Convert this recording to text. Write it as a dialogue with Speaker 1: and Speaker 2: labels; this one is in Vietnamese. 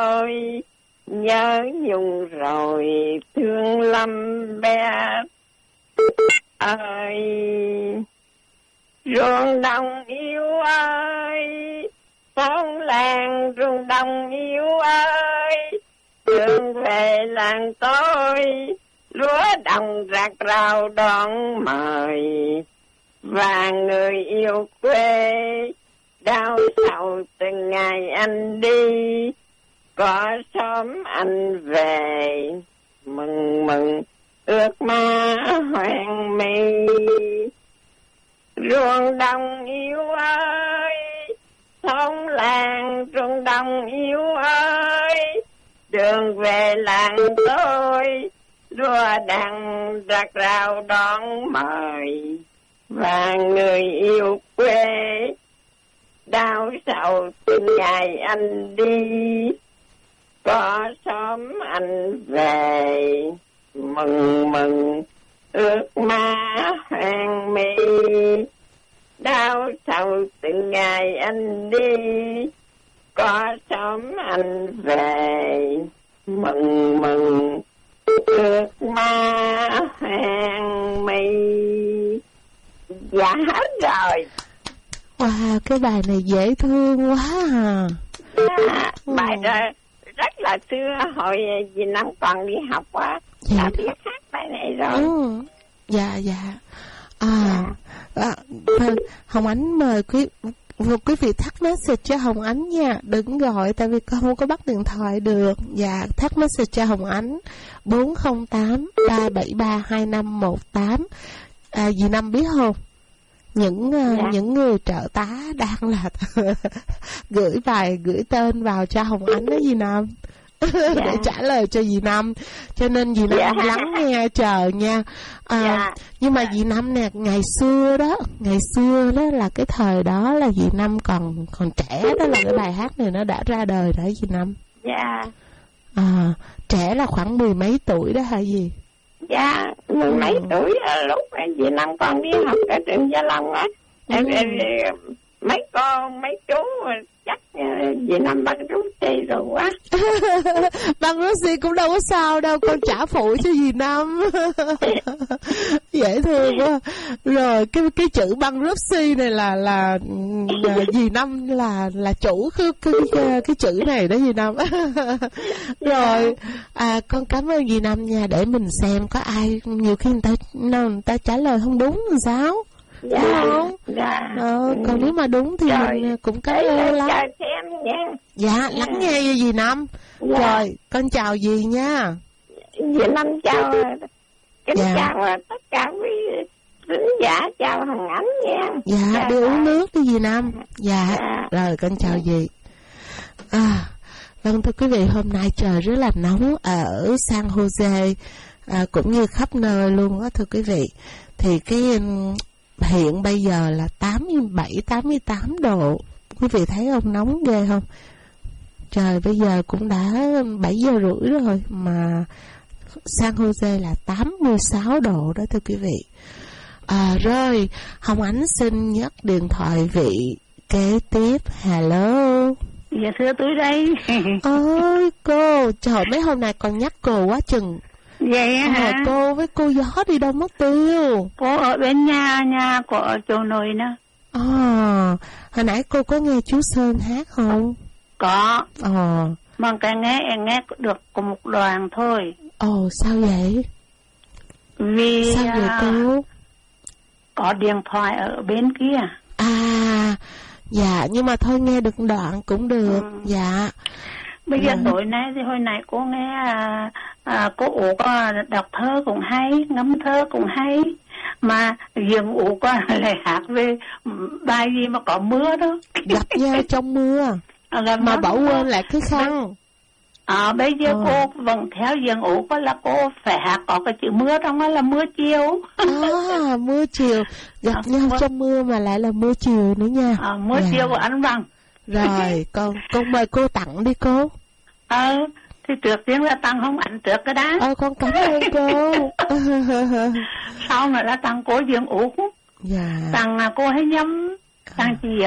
Speaker 1: ơi, nhớ nhung rồi thương lắm bé ơi. Ruộng đồng yêu ơi, xóm làng ruộng đồng yêu ơi, đường về làng tôi lúa đồng rạc rào đón mời. Và người yêu quê đau sầu từng ngày anh đi, có sớm anh về mừng mừng ước mơ hoang mi. Ruộng đồng yêu ơi, thôn làng ruộng đồng yêu ơi, đường về làng tôi lúa đằng rạc rào đón mời. Và người yêu quê đau sầu từng ngày anh đi, có sớm anh về mừng mừng ước mơ hoang mi. Đau sầu từng ngày anh đi, có sớm anh về mừng mừng ước mơ hoang mi. Dạ hết rồi.
Speaker 2: Wow, cái bài này dễ thương quá à.
Speaker 1: Bài đó rất là xưa, hồi dì Năm còn đi học á, đã biết hát bài này rồi.
Speaker 2: Dạ. Hồng Ánh mời quý vị thắc message cho Hồng Ánh nha, đừng gọi tại vì con không có bắt điện thoại được. Dạ, thắc message cho Hồng Ánh 408 373 2518. Dì Năm biết không? Những người trợ tá đang là gửi tên vào cho Hồng Ánh đó dì Năm. Để trả lời cho dì Năm, cho nên dì Năm lắng nghe chờ nha. Nhưng mà dì Năm nè, ngày xưa đó là cái thời đó là dì Năm còn trẻ, đó là cái bài hát này nó đã ra đời rồi dì Năm. Trẻ là khoảng 10 mấy tuổi đó hả dì?
Speaker 1: Dạ, 10 mấy tuổi lúc dì Năm còn đi học ở trường Gia Long á. Mấy con mấy chú chắc dì Năm băng Roxy rồi quá.
Speaker 2: Băng Roxy cũng đâu có sao đâu, con trả phụ cho dì Năm. Dễ thương quá. Rồi cái chữ băng Roxy này là dì Năm là chủ cái chữ này đó dì Năm. Rồi con cảm ơn dì Năm nha, để mình xem có ai nhiều khi người ta trả lời không đúng làm sao. Đúng không? Còn nếu mà đúng thì mình cũng cảm ơn lắm. Dạ, lắng nghe dì Năm. Rồi, con chào dì nha.
Speaker 1: Dì Năm chào, chào tất cả quý khán giả, chào Hồng Ánh nha.
Speaker 2: Dạ, đi uống nước đi dì Năm. Dạ, rồi con chào dì. Vâng, thưa quý vị, hôm nay trời rất là nóng ở San Jose, cũng như khắp nơi luôn á thưa quý vị. Thì hiện bây giờ là 87-88 độ. Quý vị thấy không, nóng ghê không? Trời bây giờ cũng đã 7 giờ rưỡi rồi mà San Jose là 86 độ đó thưa quý vị. Rồi, Hồng Ánh xin nhắc điện thoại vị kế tiếp. Hello.
Speaker 3: Dạ thưa tôi đây.
Speaker 2: Ôi cô, trời mấy hôm nay còn nhắc cô quá chừng.
Speaker 3: Vậy hả?
Speaker 2: Cô với cô Gió đi đâu mất tiêu?
Speaker 3: Cô ở bên nhà của chỗ nội nè.
Speaker 2: Hồi nãy cô có nghe chú Sơn hát không?
Speaker 3: Có. Mà nghe được cùng một đoạn thôi.
Speaker 2: Sao vậy?
Speaker 3: Vì
Speaker 2: sao vậy cô?
Speaker 3: Có điện thoại ở bên kia.
Speaker 2: Dạ, nhưng mà thôi nghe được đoạn cũng được. Dạ.
Speaker 3: Bây giờ tối nay thì hồi nãy cô nghe cô Ú có đọc thơ cũng hay, ngâm thơ cũng hay. Mà riêng Ú có lại hát về bài gì mà có mưa đó.
Speaker 2: Gặp nhau trong mưa. Mà bỏ quên lại cái khăn.
Speaker 3: Bây giờ cô vẫn theo riêng Ú có là cô phải hát có cái chữ mưa trong đó là mưa chiều.
Speaker 2: Mưa chiều. Gặp nhau trong mưa mà lại là mưa chiều nữa nha.
Speaker 3: Mưa chiều của anh Văn.
Speaker 2: Rồi, con mời cô tặng đi cô.
Speaker 3: Thì trước tiên là tặng Hồng Ánh trước cái đã.
Speaker 2: Con cảm ơn cô.
Speaker 3: Sau nữa là tặng cô Dương Ú.
Speaker 2: Dạ.
Speaker 3: Tặng cô hay nhâm. Tặng chị